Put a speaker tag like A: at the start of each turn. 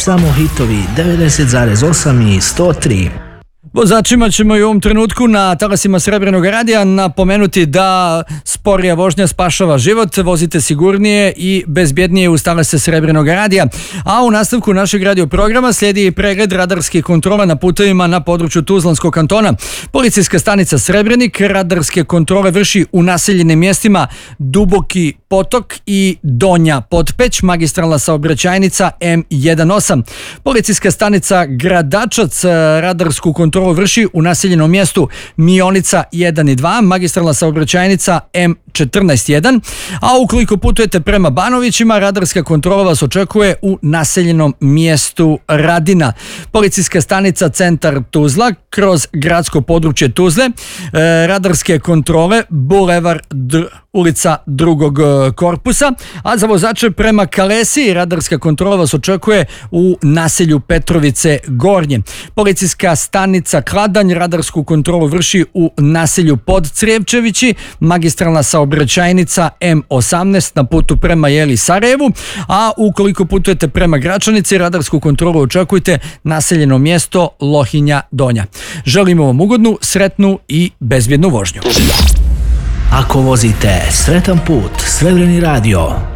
A: samo hitovi 90,8 i 103.
B: Vozačima ćemo i u ovom trenutku na talasima Srebrenog radija napomenuti da sporija vožnja spašava život, vozite sigurnije i bezbjednije uz talase Srebrenog radija. A u nastavku našeg radio programa slijedi pregled radarskih kontrola na putovima na području Tuzlanskog kantona. Policijska stanica Srebrenik radarske kontrole vrši u naseljenim mjestima Duboki Potok i Donja Potpeć, magistralna saobraćajnica M18. Policijska stanica Gradačac radarsku kontrolu vrši u naseljenom mjestu Mionica 1 i 2, magistralna saobraćajnica M14-1, a ukoliko putujete prema Banovićima, radarska kontrola vas očekuje u naseljenom mjestu Radina. Policijska stanica Centar Tuzla kroz gradsko područje Tuzle, radarske kontrole Bulevar ulica drugog korpusa, a za vozače prema Kalesi radarska kontrola vas očekuje u naselju Petrovice Gornje. Policijska stanica Kladanj radarsku kontrolu vrši u naselju Podcrijevčevići, magistralna saobraćajnica M18 na putu prema Sarajevu, a ukoliko putujete prema Gračanici, radarsku kontrolu očekujte naseljeno mjesto Lohinja Donja. Želimo vam ugodnu, sretnu i bezbjednu vožnju.
A: Ako vozite, sretan put, Srebreni radio.